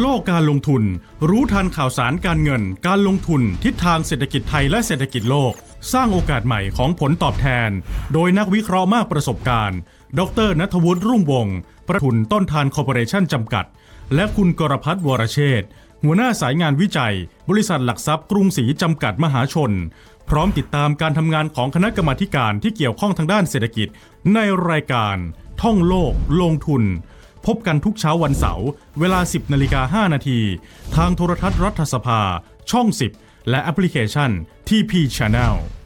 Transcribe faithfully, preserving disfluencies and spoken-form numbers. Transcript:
โลกการลงทุนรู้ทันข่าวสารการเงินการลงทุนทิศทางเศรษฐกิจไทยและเศรษฐกิจโลกสร้างโอกาสใหม่ของผลตอบแทนโดยนักวิเคราะห์มากประสบการณ์ดร.ณัฐวุฒิรุ่งวงศ์ประธานต้นทานคอร์ปอเรชั่นจำกัดและคุณกรพัฒน์วรเชษฐ์หัวหน้าสายงานวิจัยบริษัทหลักทรัพย์กรุงศรีจำกัดมหาชนพร้อมติดตามการทำงานของคณะกรรมาการที่เกี่ยวข้องทางด้านเศรษฐกิจในรายการท่องโลกลงทุนพบกันทุกเช้าวันเสาร์เวลา สิบนาฬิกาห้านาทีทางโทรทัศน์รัฐสภาช่องสิบและแอปพลิเคชัน ที พี Channel